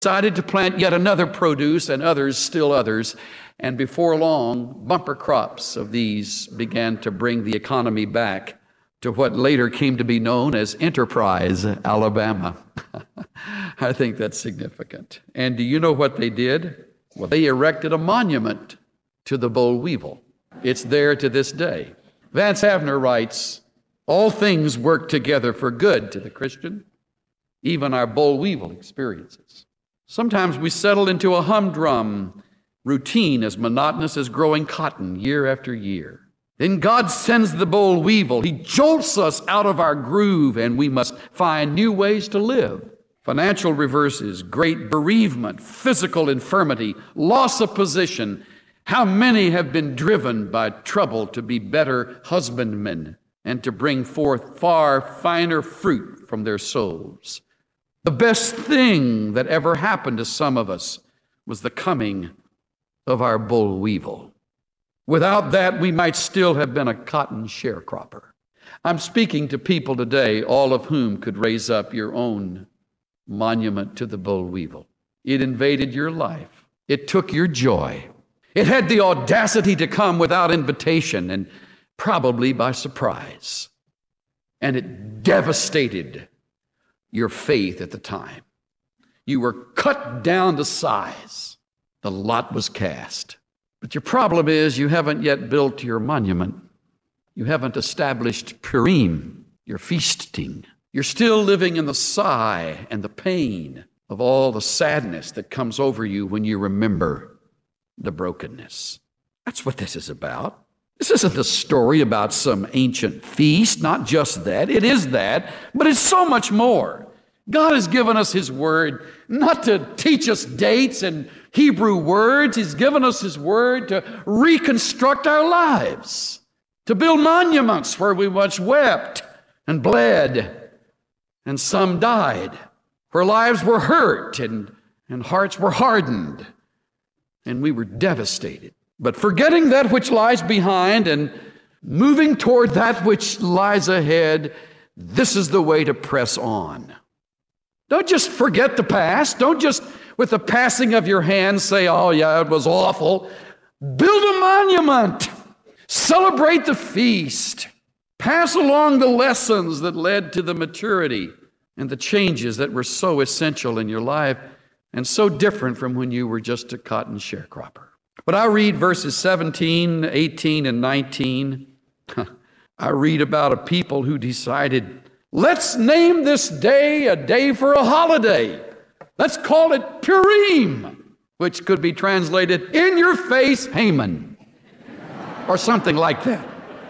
decided to plant yet another produce and others, still others. And before long, bumper crops of these began to bring the economy back to what later came to be known as Enterprise, Alabama. I think that's significant. And do you know what they did? Well, they erected a monument to the boll weevil. It's there to this day. Vance Havner writes, all things work together for good to the Christian, even our boll weevil experiences. Sometimes we settle into a humdrum routine as monotonous as growing cotton year after year. Then God sends the boll weevil. He jolts us out of our groove, and we must find new ways to live. Financial reverses, great bereavement, physical infirmity, loss of position. How many have been driven by trouble to be better husbandmen and to bring forth far finer fruit from their souls? The best thing that ever happened to some of us was the coming of our boll weevil. Without that, we might still have been a cotton sharecropper. I'm speaking to people today, all of whom could raise up your own monument to the boll weevil. It invaded your life. It took your joy. It had the audacity to come without invitation and probably by surprise. And it devastated your faith at the time. You were cut down to size. The lot was cast. But your problem is you haven't yet built your monument. You haven't established Purim, your feasting. You're still living in the sigh and the pain of all the sadness that comes over you when you remember the brokenness. That's what this is about. This isn't a story about some ancient feast, not just that. It is that, but it's so much more. God has given us His Word not to teach us dates and Hebrew words. He's given us His Word to reconstruct our lives, to build monuments where we once wept and bled, and some died, where lives were hurt and hearts were hardened, and we were devastated. But forgetting that which lies behind and moving toward that which lies ahead, this is the way to press on. Don't just forget the past. Don't just, with the passing of your hand, say, oh yeah, it was awful. Build a monument. Celebrate the feast. Pass along the lessons that led to the maturity and the changes that were so essential in your life and so different from when you were just a cotton sharecropper. But I read verses 17, 18, and 19. I read about a people who decided, let's name this day a day for a holiday. Let's call it Purim, which could be translated, in your face, Haman, or something like that.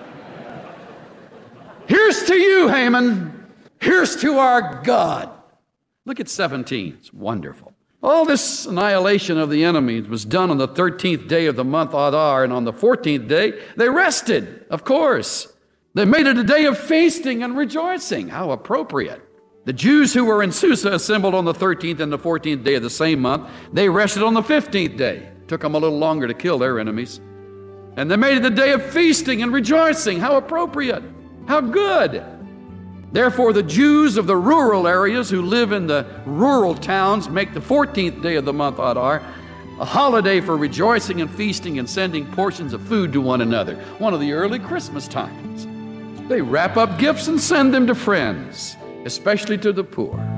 Here's to you, Haman. Here's to our God. Look at 17. It's wonderful. All this annihilation of the enemies was done on the 13th day of the month Adar, and on the 14th day, they rested, of course. They made it a day of feasting and rejoicing. How appropriate. The Jews who were in Susa assembled on the 13th and the 14th day of the same month. They rested on the 15th day. Took them a little longer to kill their enemies. And they made it a day of feasting and rejoicing. How appropriate. How good. Therefore, the Jews of the rural areas who live in the rural towns make the 14th day of the month Adar a holiday for rejoicing and feasting and sending portions of food to one another. One of the early Christmas times. They wrap up gifts and send them to friends, especially to the poor.